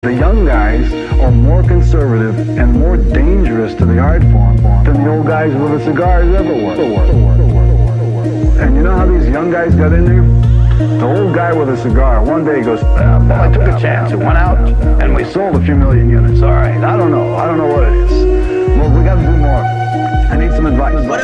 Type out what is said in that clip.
The young guys are more conservative and more dangerous to the art form than the old guys with the cigars ever were. And you know how these young guys got in there? The old guy with a cigar, one day he goes, well, I took a chance. It went out, and we sold a few million units. All right, I don't know what it is. Well, we got to do more. I need some advice.